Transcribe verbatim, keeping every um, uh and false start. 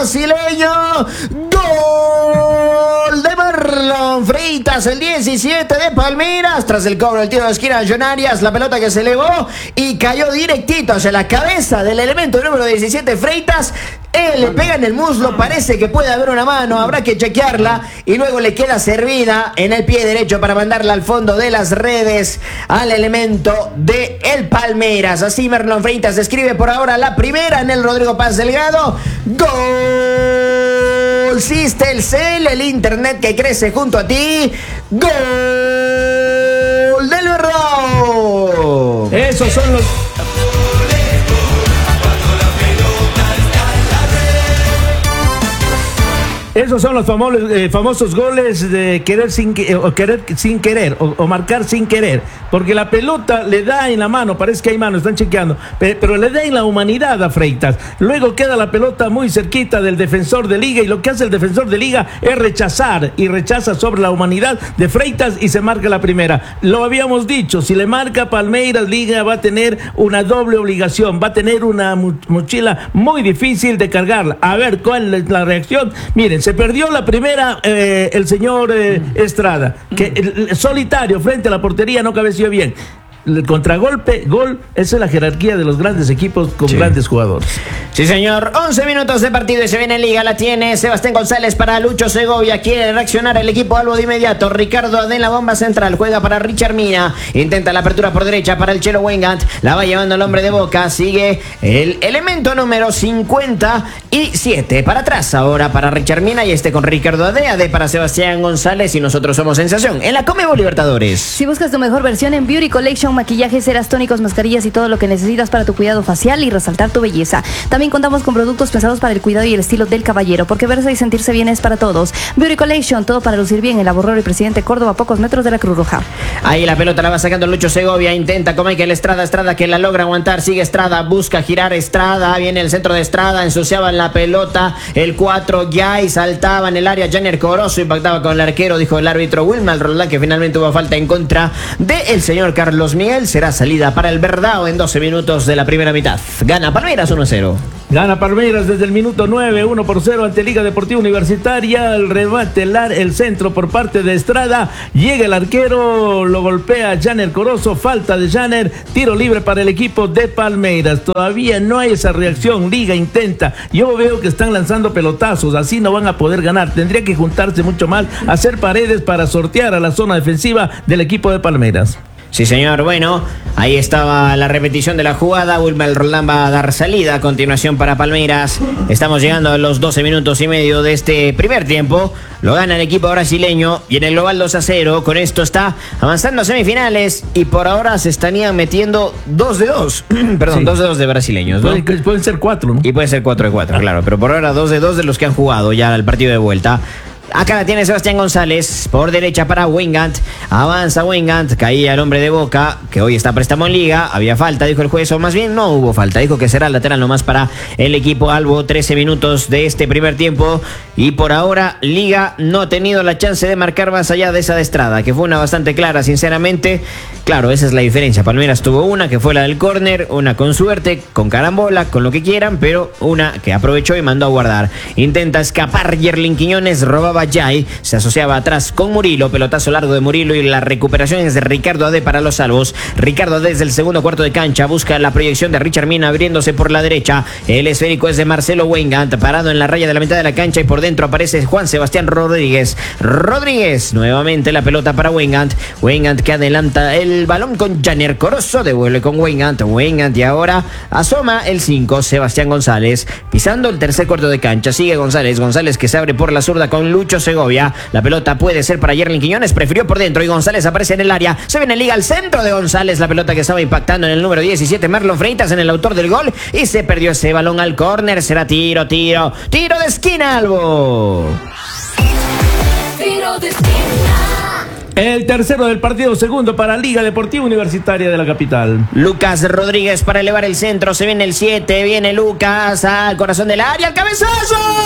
brasileño. Gol de Marlon Freitas, el diecisiete de Palmeiras. Tras el cobro del tiro de esquina de John Arias, la pelota que se elevó y cayó directito hacia la cabeza del elemento número diecisiete, Freitas. Él le pega en el muslo, parece que puede haber una mano, habrá que chequearla, y luego le queda servida en el pie derecho para mandarla al fondo de las redes al elemento de el Palmeiras. Así Marlon Freitas escribe por ahora la primera en el Rodrigo Paz Delgado. Gol Sistelcel, el internet que crece junto a ti. Gol del Berro. Esos son los... Esos son los famosos, eh, famosos goles de querer sin, eh, o querer sin querer o, o marcar sin querer, porque la pelota le da en la mano, parece que hay mano, están chequeando, pero, pero le da en la humanidad a Freitas. Luego queda la pelota muy cerquita del defensor de Liga, y lo que hace el defensor de Liga es rechazar, y rechaza sobre la humanidad de Freitas y se marca la primera. Lo habíamos dicho, si le marca Palmeiras, Liga va a tener una doble obligación, va a tener una mochila muy difícil de cargarla. A ver cuál es la reacción. Miren, se perdió la primera eh, el señor eh, Estrada, que el, solitario frente a la portería no cabeció bien. El contragolpe, gol, esa es la jerarquía de los grandes equipos con sí. grandes jugadores. Sí, señor. once minutos de partido y se viene en Liga. La tiene Sebastián González para Lucho Segovia. Quiere reaccionar el equipo albo de inmediato. Ricardo Adén, la bomba central. Juega para Richard Mina. Intenta la apertura por derecha para el Chelo Weingart. La va llevando el hombre de Boca. Sigue el elemento número cincuenta y siete. Para atrás ahora para Richard Mina. Y este con Ricardo Adén. Adén para Sebastián González. Y nosotros somos sensación en la Conmebol Libertadores. Si buscas tu mejor versión en Beauty Collection, maquillajes, ceras, tónicos, mascarillas y todo lo que necesitas para tu cuidado facial y resaltar tu belleza. También contamos con productos pensados para el cuidado y el estilo del caballero, porque verse y sentirse bien es para todos. Beauty Collection, todo para lucir bien. El Aborrero y Presidente Córdoba, a pocos metros de la Cruz Roja. Ahí la pelota la va sacando Lucho Segovia. Intenta con Michael Estrada. Estrada que la logra aguantar. Sigue Estrada. Busca girar Estrada. Viene el centro de Estrada. Ensuciaban la pelota. El cuatro ya y saltaba en el área. Janer Corozo impactaba con el arquero. Dijo el árbitro Wilmar Roldán que finalmente hubo falta en contra del señor Carlos Miguel. Será salida para el Verdao en doce minutos de la primera mitad. Gana Palmeiras uno a cero. Gana Palmeiras desde el minuto nueve, uno por cero ante Liga Deportiva Universitaria. El remate, el, el centro por parte de Estrada. Llega el arquero, lo golpea Janer Corozo. Falta de Janer. Tiro libre para el equipo de Palmeiras. Todavía no hay esa reacción. Liga intenta. Yo veo que están lanzando pelotazos. Así no van a poder ganar. Tendría que juntarse mucho más, hacer paredes para sortear a la zona defensiva del equipo de Palmeiras. Sí, señor. Bueno, ahí estaba la repetición de la jugada. Wilmar Roldán va a dar salida a continuación para Palmeiras. Estamos llegando a los doce minutos y medio de este primer tiempo. Lo gana el equipo brasileño y en el global dos a cero. Con esto está avanzando a semifinales y por ahora se estarían metiendo dos de dos. Perdón, sí. dos de dos de brasileños, ¿no? Pueden, pueden ser cuatro, ¿no? Y puede ser cuatro de cuatro, ah. claro. Pero por ahora dos de dos de los que han jugado ya el partido de vuelta. Acá la tiene Sebastián González, por derecha para Weingart, avanza Weingart, caía el hombre de Boca, que hoy está a préstamo en Liga, había falta, dijo el juez, o más bien no hubo falta, dijo que será lateral nomás para el equipo albo. Trece minutos de este primer tiempo, y por ahora Liga no ha tenido la chance de marcar más allá de esa de Estrada, que fue una bastante clara, sinceramente. Claro, esa es la diferencia. Palmeiras tuvo una, que fue la del córner, una con suerte, con carambola, con lo que quieran, pero una que aprovechó y mandó a guardar. Intenta escapar Yerlin Quiñones, robaba Jay, se asociaba atrás con Murilo, pelotazo largo de Murilo y la recuperación es de Ricardo Adé para los salvos. Ricardo Adé desde el segundo cuarto de cancha busca la proyección de Richard Mina abriéndose por la derecha. El esférico es de Marcelo Weingart, parado en la raya de la mitad de la cancha y por dentro aparece Juan Sebastián Rodríguez. Rodríguez, nuevamente la pelota para Weingart. Weingart que adelanta el balón con Janer Corozo, devuelve con Weingart. Weingart y ahora asoma el cinco, Sebastián González, pisando el tercer cuarto de cancha. Sigue González, González que se abre por la zurda con Lucho Segovia. La pelota puede ser para Yerlin Quiñones, prefirió por dentro y González aparece en el área. Se viene Liga al centro de González, la pelota que estaba impactando en el número diecisiete, Marlon Freitas, en el autor del gol, y se perdió ese balón al córner. Será tiro, tiro, tiro de esquina, Albo. Tiro de esquina. El tercero del partido, segundo para Liga Deportiva Universitaria de la capital. Lucas Rodríguez para elevar el centro, se viene el siete, viene Lucas al corazón del área, al cabezazo.